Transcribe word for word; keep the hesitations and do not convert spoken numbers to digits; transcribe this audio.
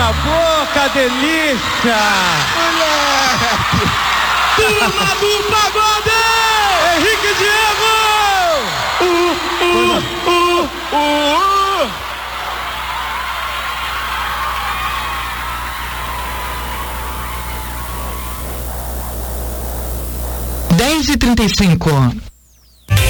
na boca, delícia! Moleque! Turma do Pagode! Henrique Diego! Uh, uh, uh, uh, uh. dez e trinta e cinco.